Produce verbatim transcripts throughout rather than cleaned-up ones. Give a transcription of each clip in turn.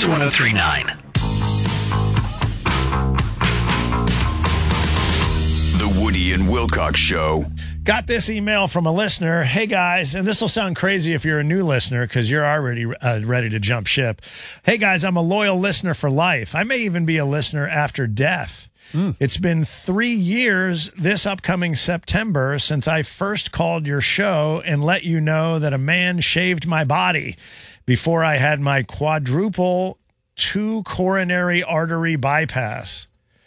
Kings one oh three point nine. The Woody and Wilcox Show. Got this email from a listener. Hey, guys, and this will sound crazy if you're a new listener because you're already uh, ready to jump ship. Hey, guys, I'm a loyal listener for life. I may even be a listener after death. Mm. It's been three years this upcoming September since I first called your show and let you know that a man shaved my body before I had my quadruple two coronary artery bypass.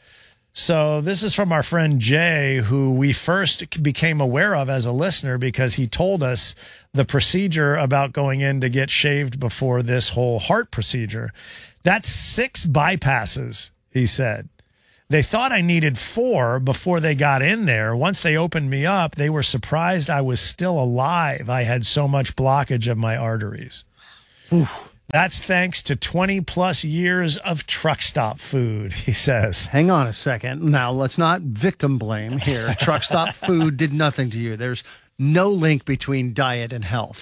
So this is from our friend Jay, who we first became aware of as a listener because he told us the procedure about going in to get shaved before this whole heart procedure. That's six bypasses, he said. They thought I needed four before they got in there. Once they opened me up, they were surprised I was still alive. I had so much blockage of my arteries. Oof. That's thanks to twenty plus years of truck stop food, he says. Hang on a second. Now, let's not victim blame here. Truck stop food did nothing to you. There's no link between diet and health.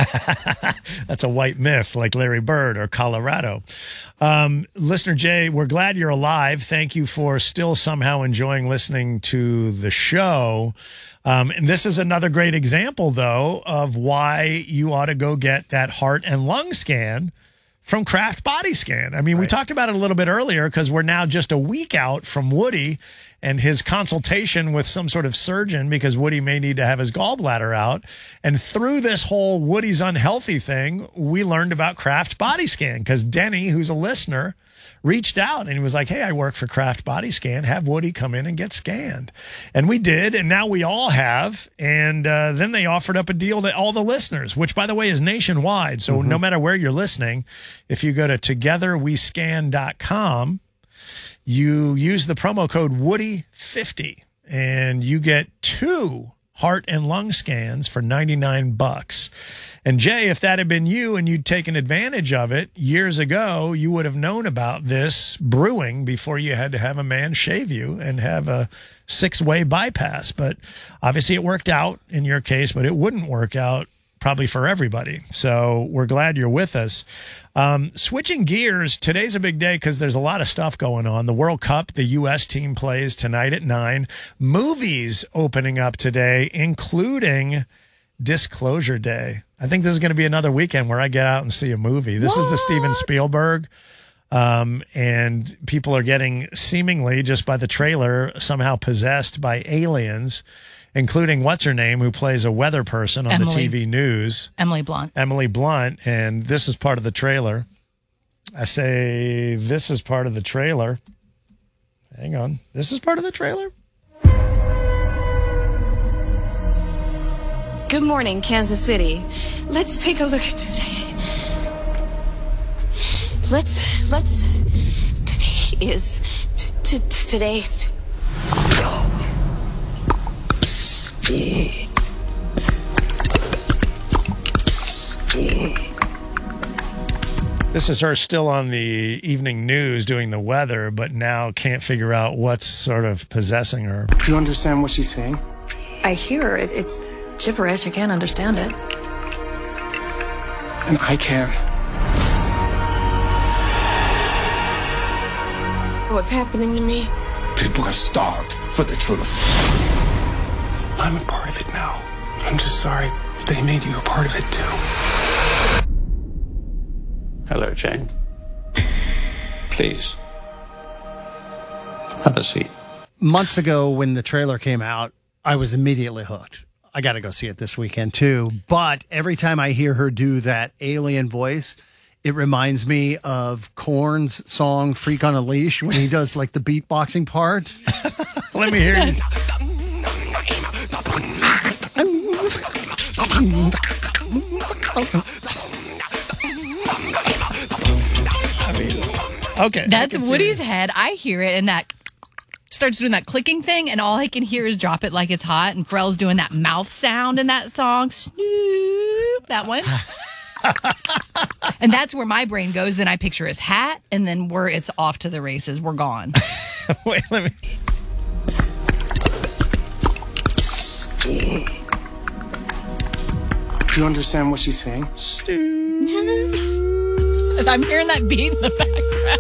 That's a white myth like Larry Bird or Colorado. Um, Listener Jay, we're glad you're alive. Thank you for still somehow enjoying listening to the show. Um, and this is another great example, though, of why you ought to go get that heart and lung scan from Kraft Body Scan. I mean, right. We talked about it a little bit earlier because we're now just a week out from Woody and his consultation with some sort of surgeon because Woody may need to have his gallbladder out. And through this whole Woody's unhealthy thing, we learned about Kraft Body Scan because Denny, who's a listener, reached out and he was like, hey, I work for Kraft Body Scan. Have Woody come in and get scanned. And we did, and now we all have. And uh, then they offered up a deal to all the listeners, which, by the way, is nationwide. So mm-hmm. no matter where you're listening, if you go to together we scan dot com, you use the promo code Woody fifty, and you get two heart and lung scans for ninety-nine bucks. And Jay, if that had been you and you'd taken advantage of it years ago, you would have known about this brewing before you had to have a man shave you and have a six-way bypass. But obviously it worked out in your case, but it wouldn't work out probably for everybody. So we're glad you're with us. Um, switching gears, today's a big day because there's a lot of stuff going on. The World Cup, the U S team plays tonight at nine. Movies opening up today, including Disclosure Day. I think this is going to be another weekend where I get out and see a movie. This what? is the Steven Spielberg. Um, and people are getting seemingly, just by the trailer, somehow possessed by aliens, including what's her name, who plays a weather person on Emily. the T V news. Emily Blunt. Emily Blunt. And this is part of the trailer. I say this is part of the trailer. Hang on. This is part of the trailer? Good morning, Kansas City. Let's take a look at today. Let's, let's, today is, t- t- t- today's. This is her still on the evening news doing the weather, but now can't figure out what's sort of possessing her. Do you understand what she's saying? I hear her. It, it's gibberish. I can't understand it. And I can. What's happening to me? People are starved for the truth. I'm a part of it now. I'm just sorry they made you a part of it too. Hello, Jane. Please. Have a seat. Months ago when the trailer came out, I was immediately hooked. I got to go see it this weekend too. But every time I hear her do that alien voice, it reminds me of Korn's song Freak on a Leash when he does like the beatboxing part. Let me hear you. I mean, okay. That's Woody's head. I hear it, and that starts doing that clicking thing, and all I can hear is drop it like it's hot, and Pharrell's doing that mouth sound in that song. Snoop, that one. And that's where my brain goes. Then I picture his hat, and then we're it's off to the races. We're gone. Wait, let me. Do you understand what she's saying? Stu. I'm hearing that beat in the background.